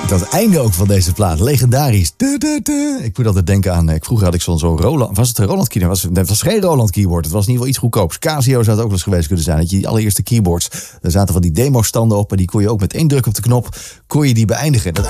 Dat einde ook van deze plaat, legendarisch. Ik moet altijd denken aan, vroeger had ik zo'n Roland, was het een Roland keyboard? Het was geen Roland keyboard, het was in ieder geval iets goedkoops. Casio zou het ook wel eens geweest kunnen zijn. Dat je die allereerste keyboards, daar zaten van die demo-standen op en die kon je ook met één druk op de knop, kon je die beëindigen. Dat